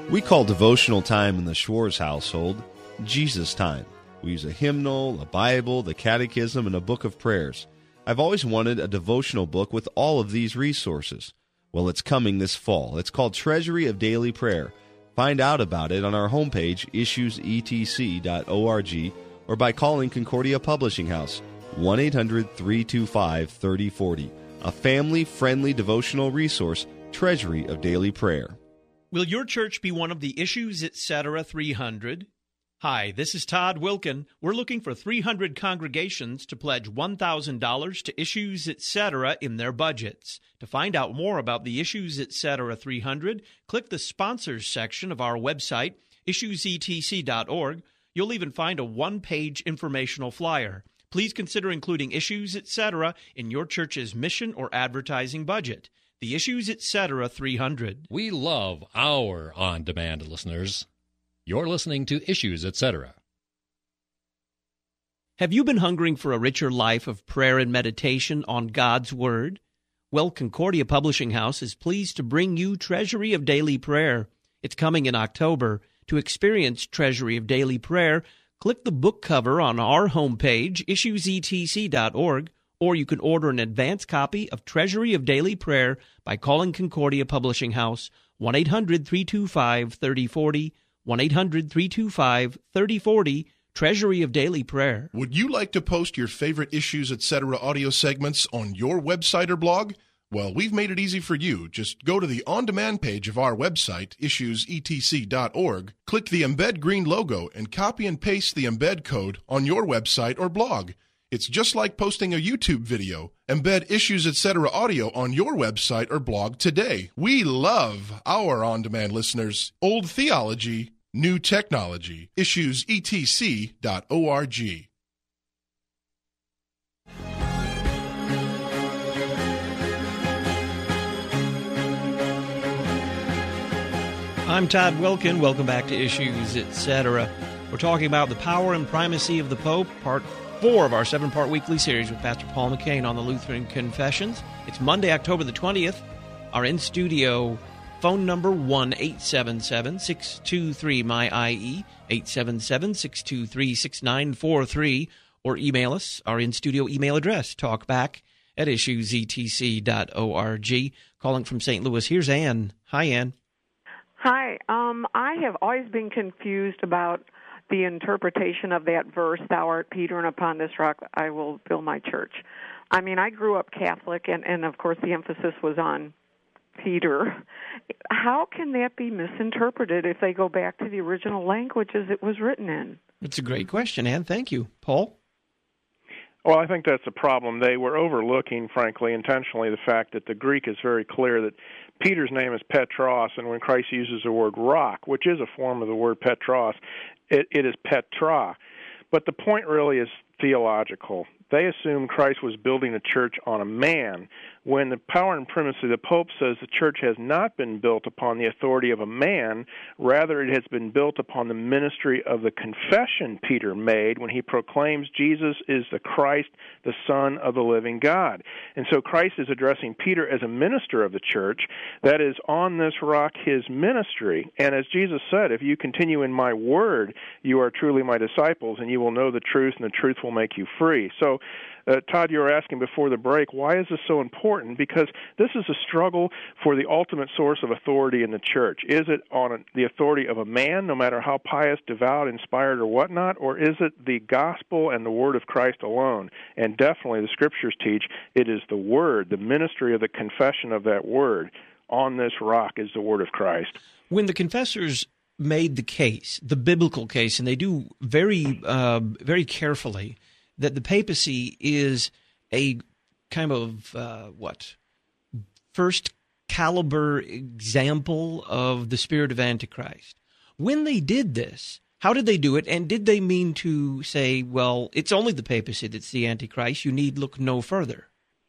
We call devotional time in the Schwartz household Jesus time. We use a hymnal, a Bible, the Catechism, and a book of prayers. I've always wanted a devotional book with all of these resources. Well, it's coming this fall. It's called Treasury of Daily Prayer. Find out about it on our homepage, issuesetc.org, or by calling Concordia Publishing House, 1-800-325-3040. A family-friendly devotional resource, Treasury of Daily Prayer. Will your church be one of the Issues Etc. 300? Hi, this is Todd Wilkin. We're looking for 300 congregations to pledge $1,000 to Issues Etc. in their budgets. To find out more about the Issues Etc. 300, click the Sponsors section of our website, issuesetc.org. You'll even find a one-page informational flyer. Please consider including Issues Etc. in your church's mission or advertising budget. The Issues Etc. 300. We love our on-demand listeners. You're listening to Issues Etc. Have you been hungering for a richer life of prayer and meditation on God's Word? Well, Concordia Publishing House is pleased to bring you Treasury of Daily Prayer. It's coming in October. To experience Treasury of Daily Prayer, click the book cover on our homepage, issuesetc.org, or you can order an advance copy of Treasury of Daily Prayer by calling Concordia Publishing House, 1-800-325-3040, 1-800-325-3040, Treasury of Daily Prayer. Would you like to post your favorite Issues Etc. audio segments on your website or blog? Well, we've made it easy for you. Just go to the on-demand page of our website, issuesetc.org, click the Embed Green logo, and copy and paste the embed code on your website or blog. It's just like posting a YouTube video. Embed Issues Etc. audio on your website or blog today. We love our on-demand listeners. Old theology, new technology. issuesetc.org. I'm Todd Wilkin. Welcome back to Issues Etc. We're talking about the power and primacy of the Pope, Part 4 of our 7-part weekly series with Pastor Paul McCain on the Lutheran Confessions. It's Monday, October the 20th. Our in-studio phone number, 1-877-623-MY-IE, 877-623-6943, or email us, our in-studio email address, talkback@issuesetc.org. Calling from St. Louis, here's Ann. Hi, Ann. Hi. I have always been confused about the interpretation of that verse, "Thou art Peter, and upon this rock I will build my church." I mean, I grew up Catholic, and of course the emphasis was on Peter. How can that be misinterpreted if they go back to the original languages it was written in? It's a great question, Ann. Thank you. Paul? Well, I think that's a problem. They were overlooking, frankly, intentionally, the fact that the Greek is very clear that Peter's name is Petros, and when Christ uses the word rock, which is a form of the word Petros, it is Petra. But the point really is theological. They assume Christ was building a church on a man, when the power and primacy of the Pope says the church has not been built upon the authority of a man, rather it has been built upon the ministry of the confession Peter made when he proclaims Jesus is the Christ, the Son of the living God. And so Christ is addressing Peter as a minister of the church, that is, on this rock his ministry. And as Jesus said, if you continue in my word, you are truly my disciples, and you will know the truth, and the truth will make you free. So Todd, you were asking before the break, why is this so important? Because this is a struggle for the ultimate source of authority in the church. Is it on the authority of a man, no matter how pious, devout, inspired, or whatnot, or is it the gospel and the word of Christ alone? And definitely the scriptures teach it is the word, the ministry of the confession of that word. On this rock is the word of Christ. When the confessors made the case, the biblical case, and they do very carefully, that the papacy is a kind of, first caliber example of the spirit of Antichrist. When they did this, how did they do it? And did they mean to say, well, it's only the papacy that's the Antichrist, you need look no further?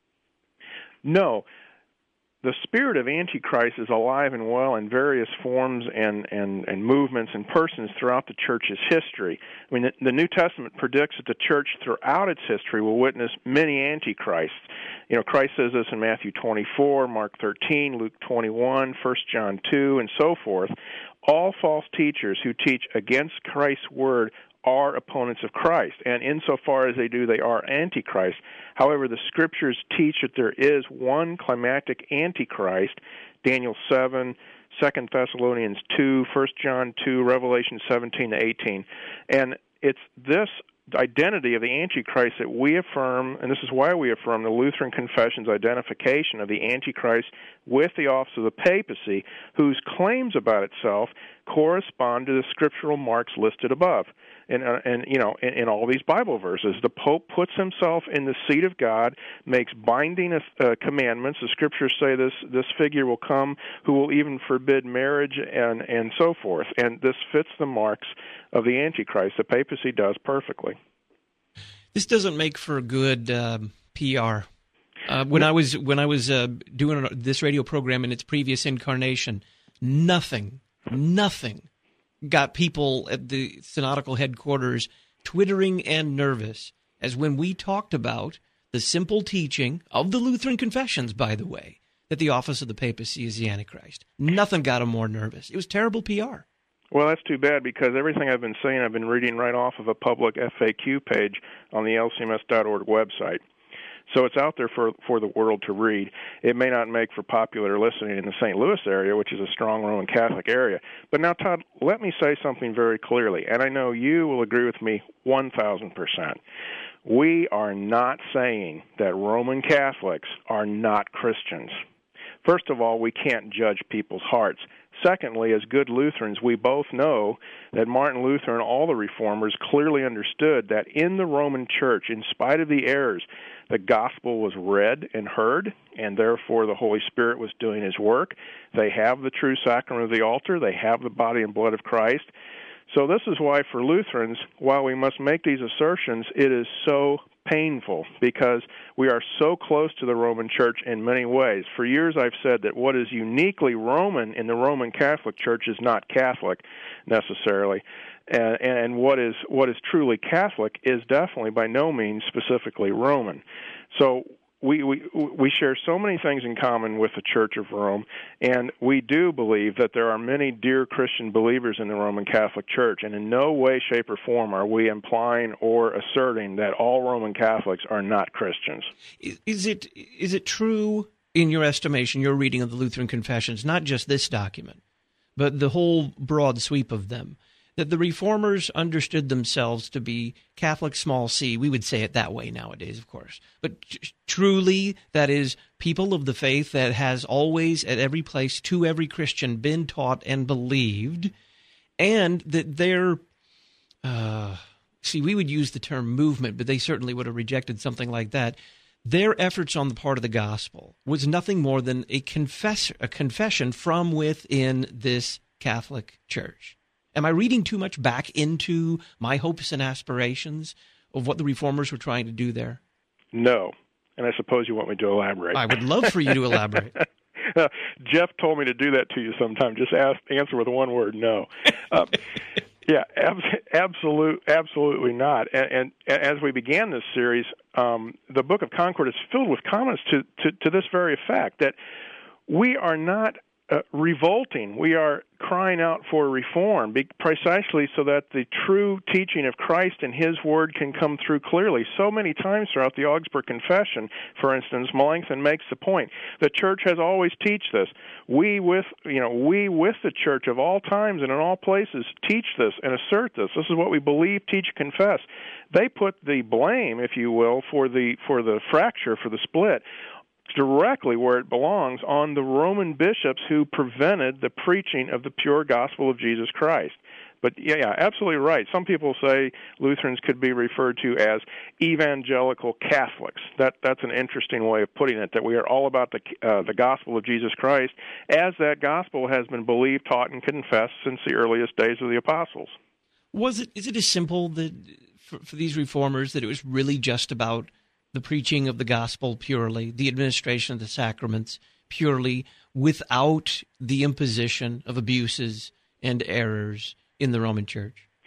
No. The spirit of Antichrist is alive and well in various forms and movements and persons throughout the church's history. I mean, the New Testament predicts that the church throughout its history will witness many antichrists. You know, Christ says this in Matthew 24, Mark 13, Luke 21, 1 John 2, and so forth. All false teachers who teach against Christ's word are opponents of Christ, and insofar as they do, they are antichrist. However, the Scriptures teach that there is one climactic antichrist, Daniel 7, 2 Thessalonians 2, 1 John 2, Revelation 17 to 18. And it's this identity of the Antichrist that we affirm, and this is why we affirm the Lutheran Confession's identification of the Antichrist with the office of the papacy, whose claims about itself correspond to the scriptural marks listed above. And in all these Bible verses, the Pope puts himself in the seat of God, makes binding commandments. The Scriptures say this figure will come who will even forbid marriage and so forth. And this fits the marks of the Antichrist. The papacy does perfectly. This doesn't make for good PR. When I was doing this radio program in its previous incarnation, nothing got people at the synodical headquarters twittering and nervous as when we talked about the simple teaching of the Lutheran Confessions, by the way, that the office of the papacy is the Antichrist. Nothing got them more nervous. It was terrible PR. Well, that's too bad, because everything I've been saying I've been reading right off of a public FAQ page on the lcms.org website. So it's out there for the world to read. It may not make for popular listening in the St. Louis area, which is a strong Roman Catholic area. But now, Todd, let me say something very clearly, and I know you will agree with me 1,000%. We are not saying that Roman Catholics are not Christians. First of all, we can't judge people's hearts. Secondly, as good Lutherans, we both know that Martin Luther and all the Reformers clearly understood that in the Roman Church, in spite of the errors, the gospel was read and heard, and therefore the Holy Spirit was doing his work. They have the true sacrament of the altar. They have the body and blood of Christ. So this is why for Lutherans, while we must make these assertions, it is so painful because we are so close to the Roman Church in many ways. For years I've said that what is uniquely Roman in the Roman Catholic Church is not Catholic necessarily. And what is truly Catholic is definitely by no means specifically Roman. So we share so many things in common with the Church of Rome, and we do believe that there are many dear Christian believers in the Roman Catholic Church, and in no way, shape, or form are we implying or asserting that all Roman Catholics are not Christians. Is it true, in your estimation, your reading of the Lutheran Confessions, not just this document, but the whole broad sweep of them, that the Reformers understood themselves to be Catholic small c? We would say it that way nowadays, of course. But truly, that is, people of the faith that has always, at every place, to every Christian, been taught and believed, and that they're, we would use the term movement, but they certainly would have rejected something like that. Their efforts on the part of the gospel was nothing more than a confession from within this Catholic Church. Am I reading too much back into my hopes and aspirations of what the Reformers were trying to do there? No, and I suppose you want me to elaborate. I would love for you to elaborate. Jeff told me to do that to you sometime. Just answer with one word, no. Yeah, absolutely not. And as we began this series, the Book of Concord is filled with comments to this very effect, that we are not revolting. We are crying out for reform, precisely so that the true teaching of Christ and His Word can come through clearly. So many times throughout the Augsburg Confession, for instance, Melanchthon makes the point. The Church has always taught this. We with the Church of all times and in all places teach this and assert this. This is what we believe, teach, confess. They put the blame, if you will, for the fracture, for the split, directly where it belongs, on the Roman bishops who prevented the preaching of the pure gospel of Jesus Christ. But yeah, absolutely right. Some people say Lutherans could be referred to as evangelical Catholics. That's an interesting way of putting it, that we are all about the gospel of Jesus Christ, as that gospel has been believed, taught, and confessed since the earliest days of the apostles. Is it as simple that for these reformers that it was really just about the preaching of the gospel purely, the administration of the sacraments purely, without the imposition of abuses and errors in the Roman Church?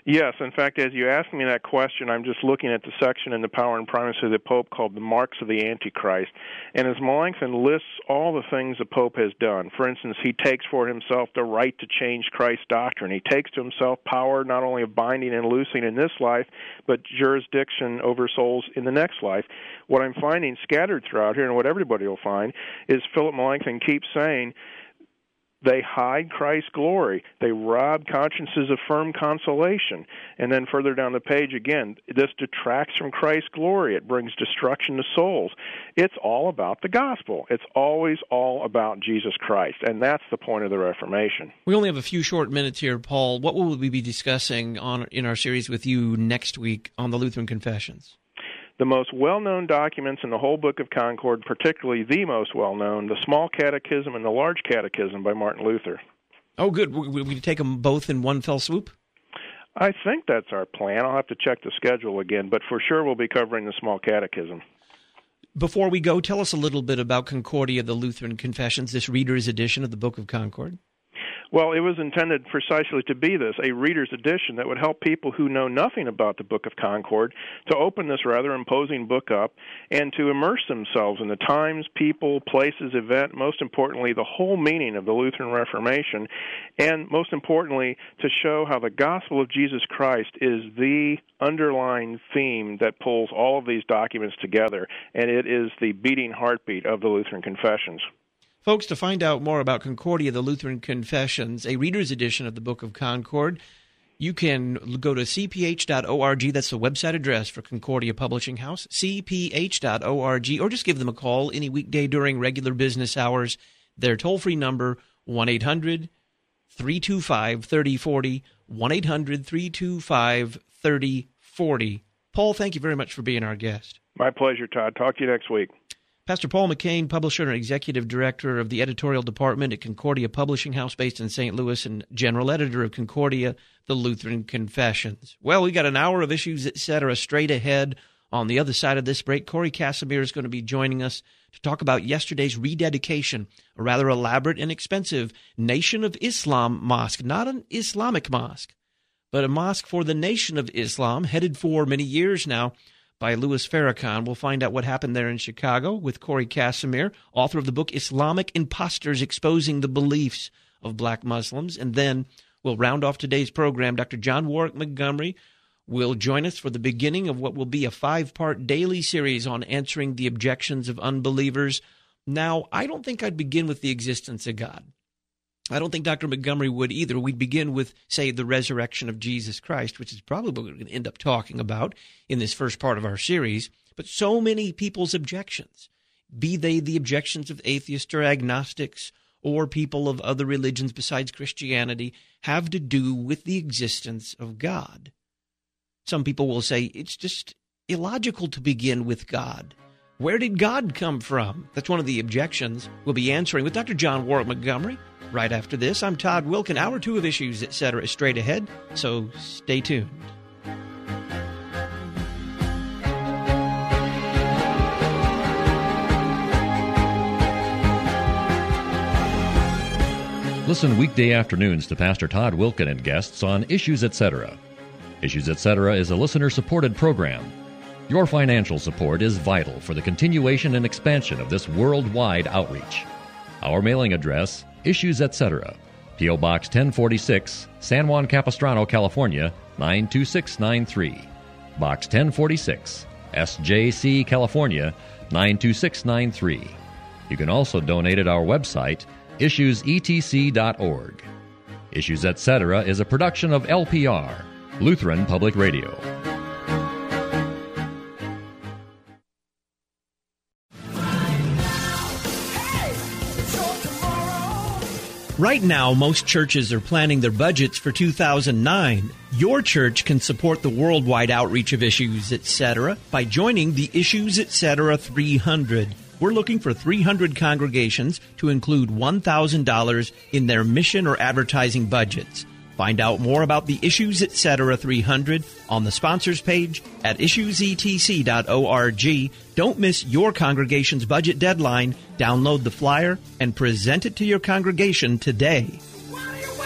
Yes. In fact, as you asked me that question, I'm just looking at the section in The Power and Primacy of the Pope called The Marks of the Antichrist. And as Melanchthon lists all the things the Pope has done, for instance, he takes for himself the right to change Christ's doctrine. He takes to himself power not only of binding and loosing in this life, but jurisdiction over souls in the next life. What I'm finding scattered throughout here, and what everybody will find, is Philip Melanchthon keeps saying, they hide Christ's glory. They rob consciences of firm consolation. And then further down the page again, this detracts from Christ's glory. It brings destruction to souls. It's all about the gospel. It's always all about Jesus Christ. And that's the point of the Reformation. We only have a few short minutes here, Paul. What will we be discussing in our series with you next week on the Lutheran Confessions? The most well-known documents in the whole Book of Concord, particularly the most well-known, the Small Catechism and the Large Catechism by Martin Luther. Oh, good. Will we take them both in one fell swoop? I think that's our plan. I'll have to check the schedule again, but for sure we'll be covering the Small Catechism. Before we go, tell us a little bit about Concordia, the Lutheran Confessions, this reader's edition of the Book of Concord. Well, it was intended precisely to be this, a reader's edition that would help people who know nothing about the Book of Concord to open this rather imposing book up and to immerse themselves in the times, people, places, event, most importantly, the whole meaning of the Lutheran Reformation, and most importantly, to show how the gospel of Jesus Christ is the underlying theme that pulls all of these documents together, and it is the beating heartbeat of the Lutheran Confessions. Folks, to find out more about Concordia, the Lutheran Confessions, a reader's edition of the Book of Concord, you can go to cph.org. That's the website address for Concordia Publishing House, cph.org, or just give them a call any weekday during regular business hours. Their toll-free number, 1-800-325-3040, 1-800-325-3040. Paul, thank you very much for being our guest. My pleasure, Todd. Talk to you next week. Pastor Paul McCain, publisher and executive director of the editorial department at Concordia Publishing House based in St. Louis and general editor of Concordia, the Lutheran Confessions. Well, we got an hour of issues, etc. straight ahead. On the other side of this break, Corey Casimir is going to be joining us to talk about yesterday's rededication, a rather elaborate and expensive Nation of Islam mosque, not an Islamic mosque, but a mosque for the Nation of Islam, headed for many years now by Louis Farrakhan. We'll find out what happened there in Chicago with Corey Casimir, author of the book Islamic Imposters Exposing the Beliefs of Black Muslims. And then we'll round off today's program. Dr. John Warwick Montgomery will join us for the beginning of what will be a 5-part daily series on answering the objections of unbelievers. Now, I don't think I'd begin with the existence of God. I don't think Dr. Montgomery would either. We'd begin with, say, the resurrection of Jesus Christ, which is probably what we're going to end up talking about in this first part of our series. But so many people's objections, be they the objections of atheists or agnostics or people of other religions besides Christianity, have to do with the existence of God. Some people will say it's just illogical to begin with God. Where did God come from? That's one of the objections we'll be answering with Dr. John Warwick Montgomery. Right after this, I'm Todd Wilken. Hour 2 of Issues, etc. is straight ahead, so stay tuned. Listen weekday afternoons to Pastor Todd Wilken and guests on Issues, etc. Issues, etc. is a listener-supported program. Your financial support is vital for the continuation and expansion of this worldwide outreach. Our mailing address, Issues, etc., P.O. Box 1046, San Juan Capistrano, California, 92693. Box 1046, SJC, California, 92693. You can also donate at our website, issuesetc.org. Issues, etc. is a production of LPR, Lutheran Public Radio. Right now, most churches are planning their budgets for 2009. Your church can support the worldwide outreach of Issues, etc. by joining the Issues, etc. 300. We're looking for 300 congregations to include $1,000 in their mission or advertising budgets. Find out more about the Issues, etc. 300 on the sponsors page at issuesetc.org. Don't miss your congregation's budget deadline. Download the flyer and present it to your congregation today.